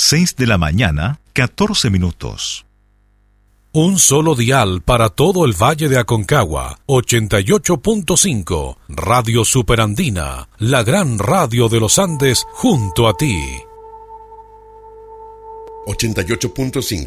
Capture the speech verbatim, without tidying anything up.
seis de la mañana, catorce minutos. Un solo dial para todo el Valle de Aconcagua, ochenta y ocho punto cinco, Radio Superandina, la gran radio de los Andes junto a ti. ochenta y ocho punto cinco